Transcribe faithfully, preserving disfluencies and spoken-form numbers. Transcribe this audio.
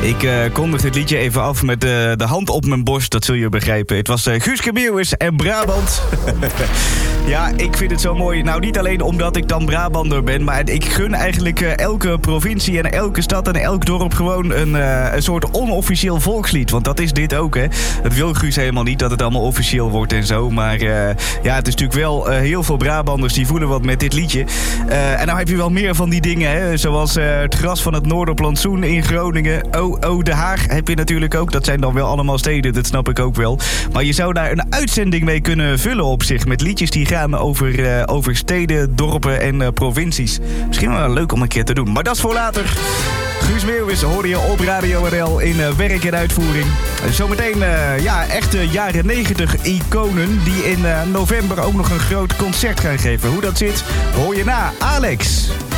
Ik uh, kondig dit liedje even af met uh, de hand op mijn borst, dat zul je begrijpen. Het was uh, Guuske Meeuwis en Brabant. Ja, ik vind het zo mooi. Nou, niet alleen omdat ik dan Brabander ben, maar ik gun eigenlijk uh, elke provincie en elke stad en elk dorp gewoon een, uh, een soort onofficieel volkslied. Want dat is dit ook, hè. Het wil Guus helemaal niet dat het allemaal officieel wordt en zo. Maar uh, ja, het is natuurlijk wel uh, heel veel Brabanders die voelen wat met dit liedje. Uh, en nou heb je wel meer van die dingen, hè. Zoals uh, het gras van het Noorderplantsoen in Groningen. Oh, oh, De Haag heb je natuurlijk ook. Dat zijn dan wel allemaal steden, dat snap ik ook wel. Maar je zou daar een uitzending mee kunnen vullen op zich. Met liedjes die gaan over, uh, over steden, dorpen en uh, provincies. Misschien wel leuk om een keer te doen. Maar dat is voor later. Guus Meeuwis hoorde je op Radio R L in uh, werk en uitvoering. Zometeen uh, ja, echte jaren negentig iconen die in uh, november ook nog een groot concert gaan geven. Hoe dat zit, hoor je na Alex.